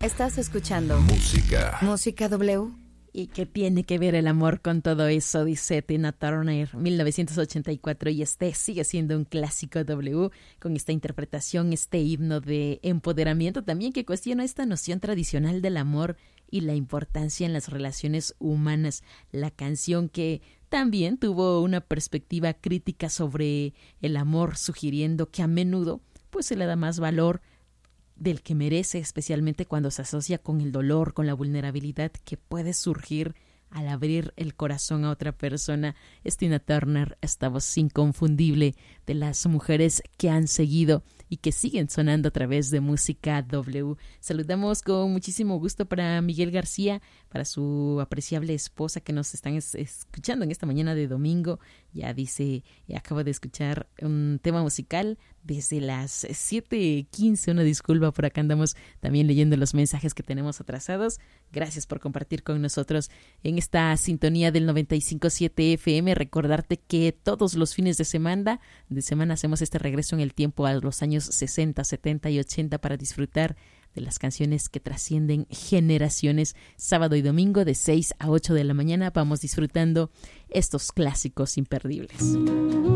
Estás escuchando Música W. ¿Y qué tiene que ver el amor con todo eso? Dice Tina Turner, 1984, y este sigue siendo un clásico W, con esta interpretación, este himno de empoderamiento también que cuestiona esta noción tradicional del amor y la importancia en las relaciones humanas. La canción que también tuvo una perspectiva crítica sobre el amor, sugiriendo que a menudo pues se le da más valor del que merece, especialmente cuando se asocia con el dolor, con la vulnerabilidad que puede surgir al abrir el corazón a otra persona. Es Tina Turner, esta voz inconfundible de las mujeres que han seguido y que siguen sonando a través de Música W. Saludamos con muchísimo gusto para Miguel García, para su apreciable esposa que nos están escuchando en esta mañana de domingo. Ya dice, acabo de escuchar un tema musical desde las 7:15, una disculpa, por acá andamos también leyendo los mensajes que tenemos atrasados. Gracias por compartir con nosotros en esta sintonía del 95.7 FM. Recordarte que todos los fines de semana hacemos este regreso en el tiempo a los años 60, 70 y 80 para disfrutar de las canciones que trascienden generaciones. Sábado y domingo de 6 a 8 de la mañana vamos disfrutando estos clásicos imperdibles.